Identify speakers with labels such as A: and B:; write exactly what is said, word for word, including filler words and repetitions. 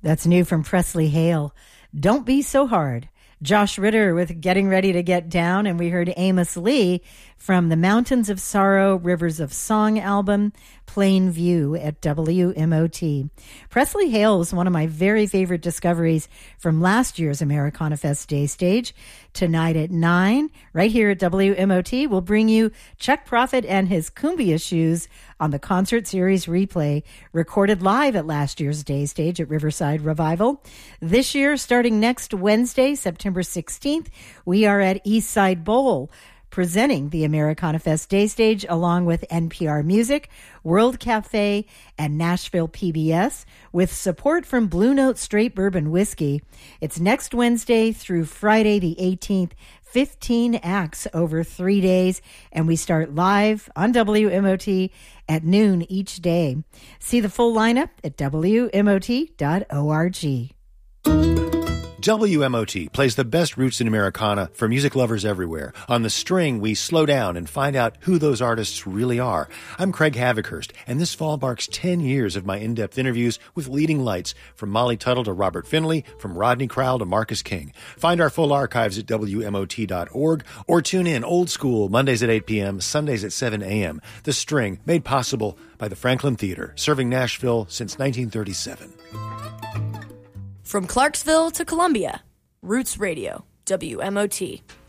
A: That's new from Presley Hale. Don't Be So Hard. Josh Ritter with Getting Ready to Get Down, and we heard Amos Lee from the Mountains of Sorrow, Rivers of Song album, Plain View at W M O T. Presley Hale was one of my very favorite discoveries from last year's Americana Fest Day Stage. Tonight at nine, right here at W M O T, we'll bring you Chuck Prophet and his Cumbia Shoes on the concert series replay, recorded live at last year's Day Stage at Riverside Revival. This year, starting next Wednesday, September sixteenth, we are at Eastside Bowl, presenting the Americana Fest Day Stage along with N P R Music, World Cafe, and Nashville P B S, with support from Blue Note Straight Bourbon Whiskey. It's next Wednesday through Friday the eighteenth, fifteen acts over three days, and we start live on W M O T at noon each day. See the full lineup at W M O T dot org.
B: W M O T plays the best roots in Americana for music lovers everywhere. On The String, we slow down and find out who those artists really are. I'm Craig Havikhurst, and this fall marks ten years of my in-depth interviews with leading lights, from Molly Tuttle to Robert Finley, from Rodney Crowell to Marcus King. Find our full archives at W M O T dot org, or tune in old school Mondays at eight p.m., Sundays at seven a.m. The String, made possible by the Franklin Theater, serving Nashville since nineteen thirty-seven.
C: From Clarksville to Columbia, Roots Radio, W M O T.